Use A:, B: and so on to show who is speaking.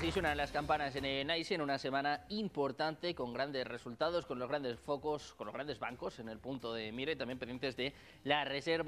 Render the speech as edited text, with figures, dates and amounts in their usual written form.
A: Así suenan las campanas en Enaise en una semana importante con grandes resultados, con los grandes focos, con los grandes bancos en el punto de mira y también pendientes de la reserva.